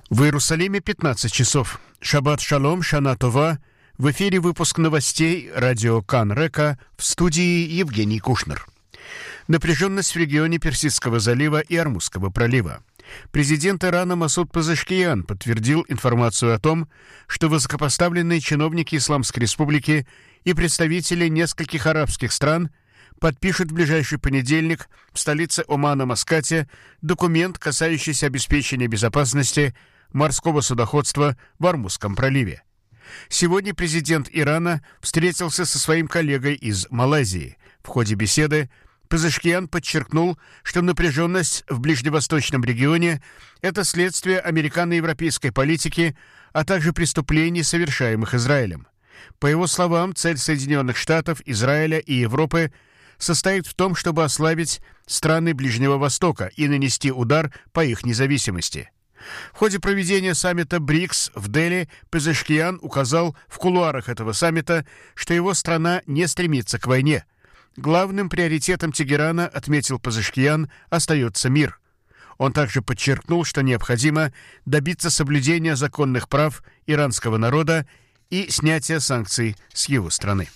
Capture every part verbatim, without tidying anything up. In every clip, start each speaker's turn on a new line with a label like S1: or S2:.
S1: В Иерусалиме пятнадцать часов. Шаббат шалом, шана това. В эфире выпуск новостей радио Кан Река, в студии Евгений Кушнер. Напряженность в регионе Персидского залива и Ормузского пролива. Президент Ирана Масуд Пезешкиян подтвердил информацию о том, что высокопоставленные чиновники Исламской Республики и представители нескольких арабских стран подпишут в ближайший понедельник в столице Омана Маскате документ, касающийся обеспечения безопасности морского судоходства в Ормузском проливе. Сегодня президент Ирана встретился со своим коллегой из Малайзии. В ходе беседы Пезешкиян подчеркнул, что напряженность в ближневосточном регионе – это следствие американо-европейской политики, а также преступлений, совершаемых Израилем. По его словам, цель Соединенных Штатов, Израиля и Европы состоит в том, чтобы ослабить страны Ближнего Востока и нанести удар по их независимости. В ходе проведения саммита БРИКС в Дели Пезешкиян указал в кулуарах этого саммита, что его страна не стремится к войне. Главным приоритетом Тегерана, отметил Пезешкиян, остается мир. Он также подчеркнул, что необходимо добиться соблюдения законных прав иранского народа и снятия санкций с его страны.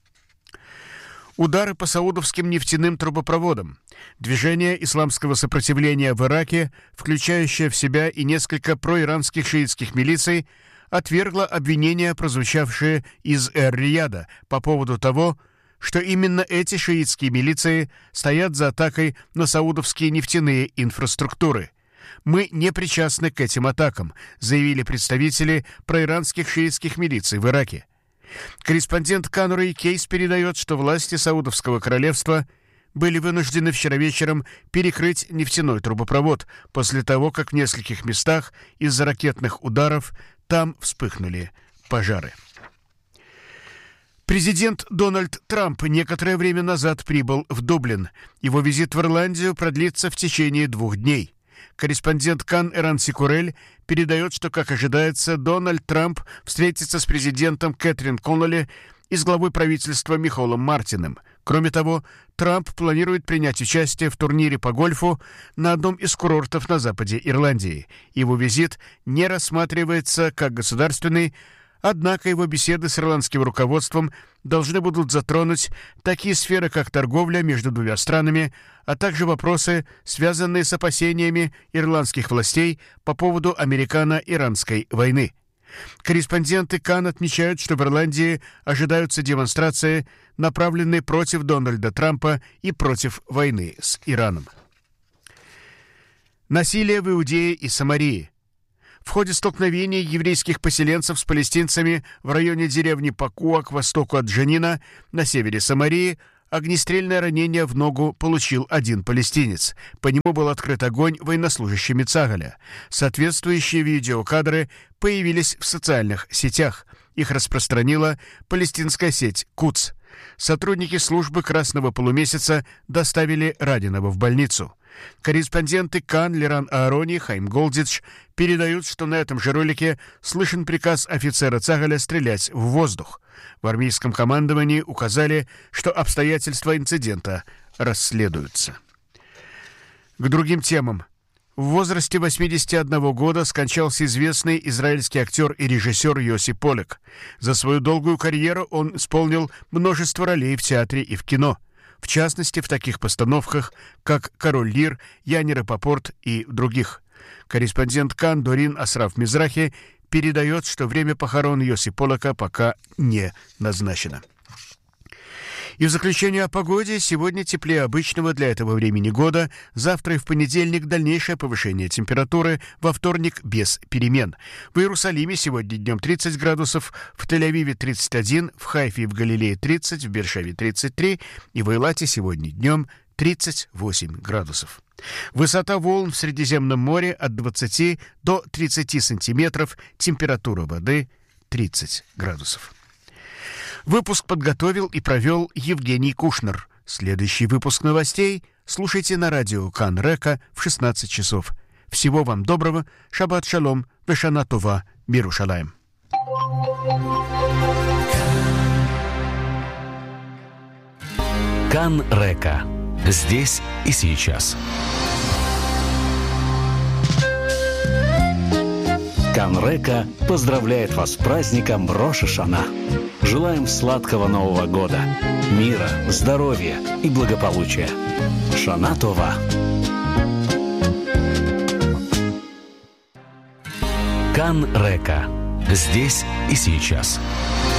S1: Удары по саудовским нефтяным трубопроводам. Движение исламского сопротивления в Ираке, включающее в себя и несколько проиранских шиитских милиций, отвергло обвинения, прозвучавшие из Эр-Рияда по поводу того, что именно эти шиитские милиции стоят за атакой на саудовские нефтяные инфраструктуры. «Мы не причастны к этим атакам», заявили представители проиранских шиитских милиций в Ираке. Корреспондент Канурей Кейс передает, что власти Саудовского королевства были вынуждены вчера вечером перекрыть нефтяной трубопровод после того, как в нескольких местах из-за ракетных ударов там вспыхнули пожары. Президент Дональд Трамп некоторое время назад прибыл в Дублин. Его визит в Ирландию продлится в течение двух дней. Корреспондент Кан Эран Сикурель передает, что, как ожидается, Дональд Трамп встретится с президентом Кэтрин Коннолли и с главой правительства Михолом Мартином. Кроме того, Трамп планирует принять участие в турнире по гольфу на одном из курортов на западе Ирландии. Его визит не рассматривается как государственный, однако его беседы с ирландским руководством должны будут затронуть такие сферы, как торговля между двумя странами, а также вопросы, связанные с опасениями ирландских властей по поводу американо-иранской войны. Корреспонденты Кан отмечают, что в Ирландии ожидаются демонстрации, направленные против Дональда Трампа и против войны с Ираном. Насилие в Иудее и Самарии. В ходе столкновений еврейских поселенцев с палестинцами в районе деревни Пакуа к востоку от Джанина на севере Самарии огнестрельное ранение в ногу получил один палестинец. По нему был открыт огонь военнослужащими Цагаля. Соответствующие видеокадры появились в социальных сетях. Их распространила палестинская сеть Куц. Сотрудники службы Красного полумесяца доставили раненого в больницу. Корреспонденты Кан Леран Аарони, Хайм Голдич передают, что на этом же ролике слышен приказ офицера Цагаля стрелять в воздух. В армейском командовании указали, что обстоятельства инцидента расследуются. К другим темам. В возрасте восьмидесяти одного года скончался известный израильский актер и режиссер Йоси Полек. За свою долгую карьеру он исполнил множество ролей в театре и в кино. В частности, в таких постановках, как «Король Лир», «Яни Рапопорт» и других. Корреспондент Кан Дорин Асраф Мизрахи передает, что время похорон Йоси Полека пока не назначено. И в заключение о погоде. Сегодня теплее обычного для этого времени года. Завтра и в понедельник дальнейшее повышение температуры. Во вторник без перемен. В Иерусалиме сегодня днем тридцать градусов, в Тель-Авиве тридцать один, в Хайфе и в Галилее тридцать, в Беэр-Шеве тридцать три и в Эйлате сегодня днем тридцать восемь градусов. Высота волн в Средиземном море от двадцати до тридцати сантиметров. Температура воды тридцать градусов. Выпуск подготовил и провел Евгений Кушнер. Следующий выпуск новостей слушайте на радио Кан Река в шестнадцать часов. Всего вам доброго. Шаббат шалом. Вешана това. Бирушалаем.
S2: Кан Река. Здесь и сейчас. Канрека поздравляет вас с праздником Рош ха-Шана. Желаем сладкого Нового года, мира, здоровья и благополучия. Шана Това. Канрека. Здесь и сейчас.